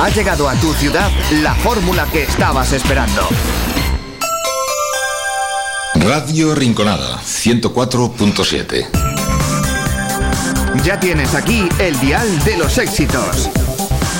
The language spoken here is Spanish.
Ha llegado a tu ciudad la fórmula que estabas esperando. Radio Rinconada, 104.7. Ya tienes aquí el dial de los éxitos.